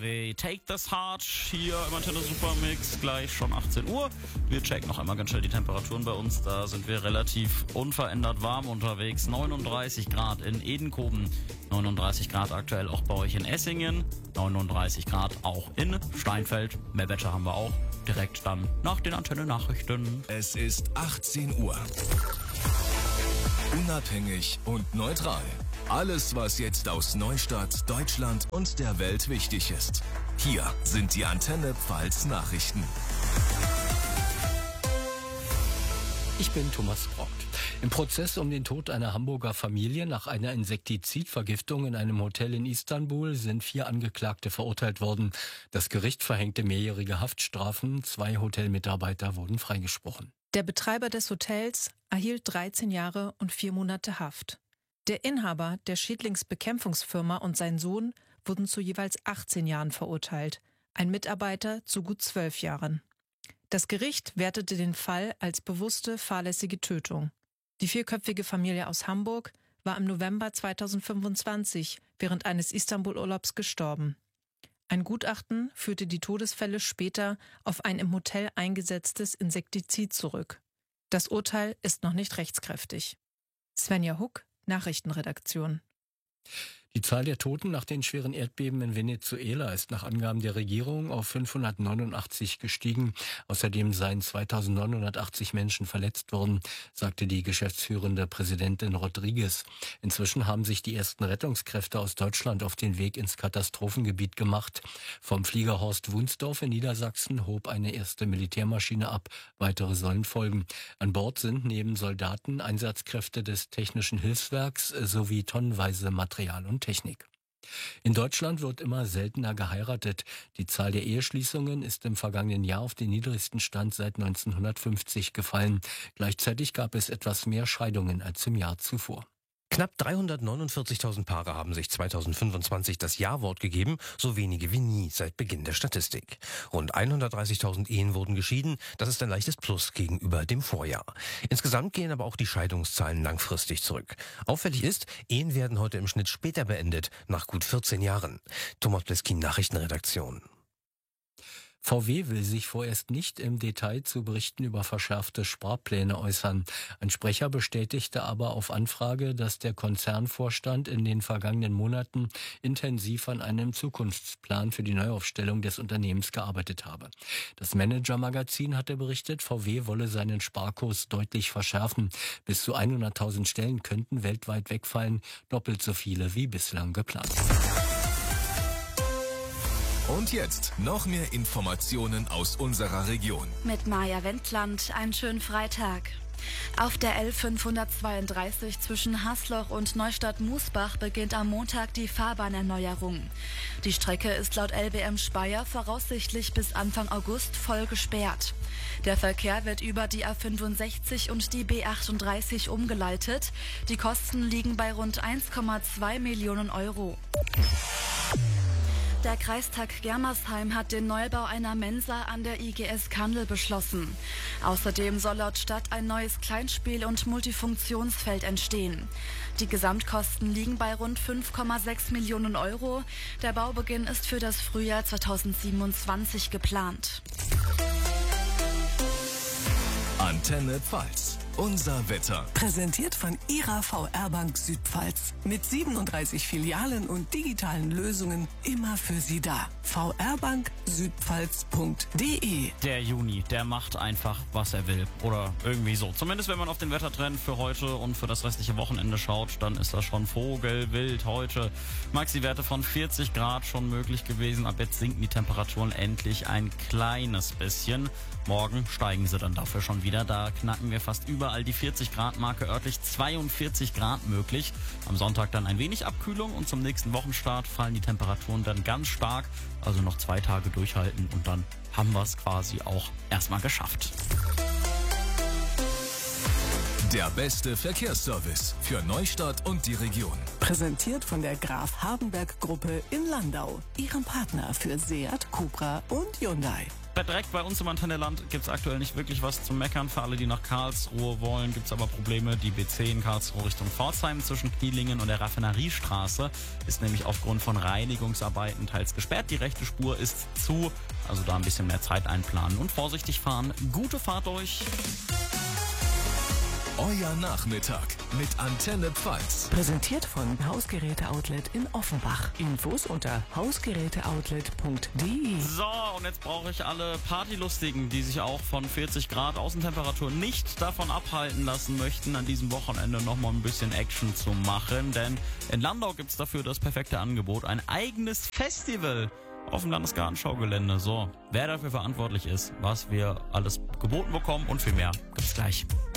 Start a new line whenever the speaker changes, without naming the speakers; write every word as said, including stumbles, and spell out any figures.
W. Take This Heart hier im Antenne Supermix, gleich schon achtzehn Uhr. Wir checken noch einmal ganz schnell die Temperaturen bei uns. Da sind wir relativ unverändert warm unterwegs. neununddreißig Grad in Edenkoben, neununddreißig Grad aktuell auch bei euch in Essingen, neununddreißig Grad auch in Steinfeld. Mehr Wetter haben wir auch direkt dann nach den Antenne-Nachrichten.
Es ist achtzehn Uhr. Unabhängig und neutral. Alles, was jetzt aus Neustadt, Deutschland und der Welt wichtig ist. Hier sind die Antenne Pfalz Nachrichten.
Ich bin Thomas Brockt. Im Prozess um den Tod einer Hamburger Familie nach einer Insektizidvergiftung in einem Hotel in Istanbul sind vier Angeklagte verurteilt worden. Das Gericht verhängte mehrjährige Haftstrafen. Zwei Hotelmitarbeiter wurden freigesprochen.
Der Betreiber des Hotels erhielt dreizehn Jahre und vier Monate Haft. Der Inhaber der Schädlingsbekämpfungsfirma und sein Sohn wurden zu jeweils achtzehn Jahren verurteilt, ein Mitarbeiter zu gut zwölf Jahren. Das Gericht wertete den Fall als bewusste, fahrlässige Tötung. Die vierköpfige Familie aus Hamburg war im November zweitausendfünfundzwanzig während eines Istanbul-Urlaubs gestorben. Ein Gutachten führte die Todesfälle später auf ein im Hotel eingesetztes Insektizid zurück. Das Urteil ist noch nicht rechtskräftig. Svenja Huck, Nachrichtenredaktion.
Die Zahl der Toten nach den schweren Erdbeben in Venezuela ist nach Angaben der Regierung auf fünfhundertneunundachtzig gestiegen. Außerdem seien zweitausendneunhundertachtzig Menschen verletzt worden, sagte die geschäftsführende Präsidentin Rodriguez. Inzwischen haben sich die ersten Rettungskräfte aus Deutschland auf den Weg ins Katastrophengebiet gemacht. Vom Flieger Horst Wunsdorf in Niedersachsen hob eine erste Militärmaschine ab. Weitere sollen folgen. An Bord sind neben Soldaten Einsatzkräfte des Technischen Hilfswerks sowie tonnenweise Material und Technik. In Deutschland wird immer seltener geheiratet. Die Zahl der Eheschließungen ist im vergangenen Jahr auf den niedrigsten Stand seit neunzehnhundertfünfzig gefallen. Gleichzeitig gab es etwas mehr Scheidungen als im Jahr zuvor.
Knapp dreihundertneunundvierzigtausend Paare haben sich zweitausendfünfundzwanzig das Ja-Wort gegeben, so wenige wie nie seit Beginn der Statistik. Rund hundertdreißigtausend Ehen wurden geschieden, das ist ein leichtes Plus gegenüber dem Vorjahr. Insgesamt gehen aber auch die Scheidungszahlen langfristig zurück. Auffällig ist, Ehen werden heute im Schnitt später beendet, nach gut vierzehn Jahren. Thomas Bleskin, Nachrichtenredaktion.
V W will sich vorerst nicht im Detail zu Berichten über verschärfte Sparpläne äußern. Ein Sprecher bestätigte aber auf Anfrage, dass der Konzernvorstand in den vergangenen Monaten intensiv an einem Zukunftsplan für die Neuaufstellung des Unternehmens gearbeitet habe. Das Manager-Magazin hatte berichtet, V W wolle seinen Sparkurs deutlich verschärfen. Bis zu hunderttausend Stellen könnten weltweit wegfallen, doppelt so viele wie bislang geplant.
Und jetzt noch mehr Informationen aus unserer Region.
Mit Maja Wendland, einen schönen Freitag. Auf der L fünfhundertzweiunddreißig zwischen Hasloch und Neustadt-Musbach beginnt am Montag die Fahrbahnerneuerung. Die Strecke ist laut L B M Speyer voraussichtlich bis Anfang August voll gesperrt. Der Verkehr wird über die A fünfundsechzig und die B achtunddreißig umgeleitet. Die Kosten liegen bei rund eins Komma zwei Millionen Euro. Der Kreistag Germersheim hat den Neubau einer Mensa an der I G S Kandel beschlossen. Außerdem soll laut Stadt ein neues Kleinspiel- und Multifunktionsfeld entstehen. Die Gesamtkosten liegen bei rund fünf Komma sechs Millionen Euro. Der Baubeginn ist für das Frühjahr zweitausendsiebenundzwanzig geplant.
Antenne Pfalz. Unser Wetter.
Präsentiert von Ihrer V R Bank Südpfalz. Mit siebenunddreißig Filialen und digitalen Lösungen immer für Sie da. v r bank südpfalz punkt d e.
Der Juni, der macht einfach, was er will. Oder irgendwie so. Zumindest wenn man auf den Wettertrend für heute und für das restliche Wochenende schaut, dann ist das schon vogelwild heute. Maxi-Werte von vierzig Grad schon möglich gewesen. Ab jetzt sinken die Temperaturen endlich ein kleines bisschen. Morgen steigen sie dann dafür schon wieder. Da knacken wir fast überall die vierzig Grad Marke, örtlich zweiundvierzig Grad möglich. Am Sonntag dann ein wenig Abkühlung und zum nächsten Wochenstart fallen die Temperaturen dann ganz stark. Also noch zwei Tage durchhalten und dann haben wir es quasi auch erstmal geschafft.
Der beste Verkehrsservice für Neustadt und die Region.
Präsentiert von der Graf Hardenberg Gruppe in Landau. Ihrem Partner für Seat, Cupra und Hyundai.
Direkt bei uns im Antenneland gibt es aktuell nicht wirklich was zu meckern. Für alle, die nach Karlsruhe wollen, gibt es aber Probleme. Die B zehn Karlsruhe Richtung Pforzheim zwischen Knielingen und der Raffineriestraße ist nämlich aufgrund von Reinigungsarbeiten teils gesperrt. Die rechte Spur ist zu, also da ein bisschen mehr Zeit einplanen und vorsichtig fahren. Gute Fahrt euch!
Euer Nachmittag mit Antenne Pfalz.
Präsentiert von Hausgeräte-Outlet in Offenbach. Infos unter hausgeräteoutlet punkt de.
So, und jetzt brauche ich alle Partylustigen, die sich auch von vierzig Grad Außentemperatur nicht davon abhalten lassen möchten, an diesem Wochenende nochmal ein bisschen Action zu machen. Denn in Landau gibt's dafür das perfekte Angebot. Ein eigenes Festival auf dem Landesgartenschaugelände. So, wer dafür verantwortlich ist, was wir alles geboten bekommen und viel mehr, gibt's gleich.